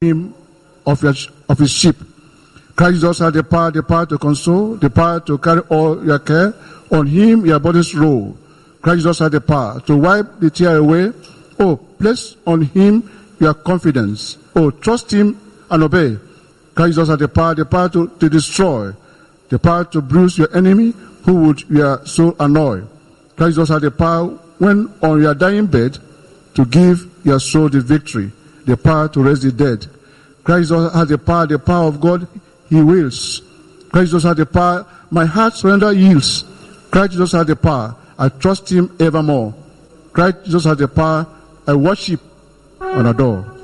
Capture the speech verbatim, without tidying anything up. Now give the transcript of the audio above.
him of, your, of his sheep. Christ Jesus has the power, the power to console, the power to carry all your care. On him your bodies roll. Christ Jesus has the power to wipe the tear away. Oh, place on him your confidence. Oh, trust him and obey. Christ Jesus has the power, the power to, to destroy, the power to bruise your enemy who would your soul annoy. Christ Jesus has the power when on your dying bed to give your soul the victory, the power to raise the dead. Christ Jesus has the power, the power of God, he wills. Christ Jesus has the power, my heart surrender yields. Christ Jesus has the power, I trust him evermore. Christ Jesus has the power, I worship and adore.